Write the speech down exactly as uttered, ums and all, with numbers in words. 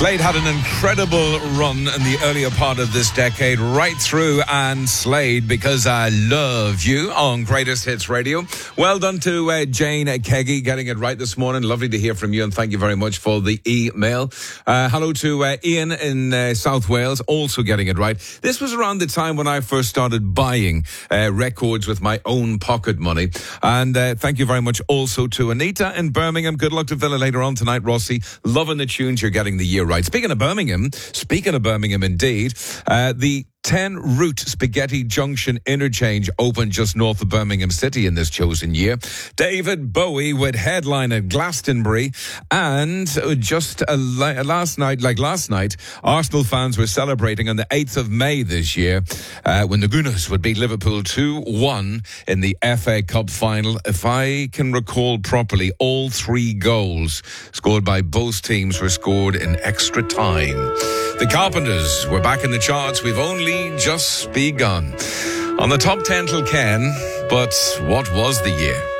Slade had an incredible run in the earlier part of this decade, right through, and Slade, Because I Love You, on Greatest Hits Radio. Well done to uh, Jane Keggy getting it right this morning. Lovely to hear from you, and thank you very much for the email. Uh, hello to uh, Ian in uh, South Wales, also getting it right. This was around the time when I first started buying uh, records with my own pocket money. And uh, thank you very much also to Anita in Birmingham. Good luck to Villa later on tonight, Rossi. Loving the tunes you're getting the year right. Speaking of Birmingham, speaking of Birmingham indeed, uh, the ten Route Spaghetti Junction interchange opened just north of Birmingham City in this chosen year. David Bowie would headline at Glastonbury, and just a li- last night, like last night, Arsenal fans were celebrating on the eighth of May this year uh, when the Gunners would beat Liverpool two one in the F A Cup final. If I can recall properly, all three goals scored by both teams were scored in extra time. The Carpenters were back in the charts. We've only just begun. On the top ten till Ken, but what was the year?